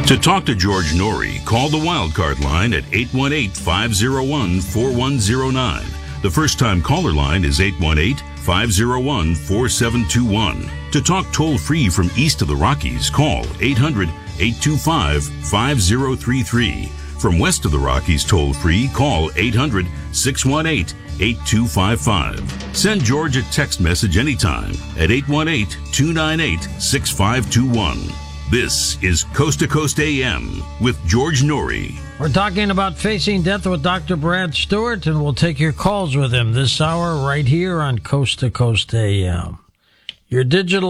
To talk to George Norrie, call the Wildcard line at 818-501-4109. The first-time caller line is 818-501-4721. To talk toll-free from east of the Rockies, call 800-825-5033. From west of the Rockies toll-free, call 800-618-8255. Send George a text message anytime at 818-298-6521. This is Coast to Coast AM with George Norrie. We're talking about facing death with Dr. Brad Stewart, and we'll take your calls with him this hour right here on Coast to Coast AM. Your digital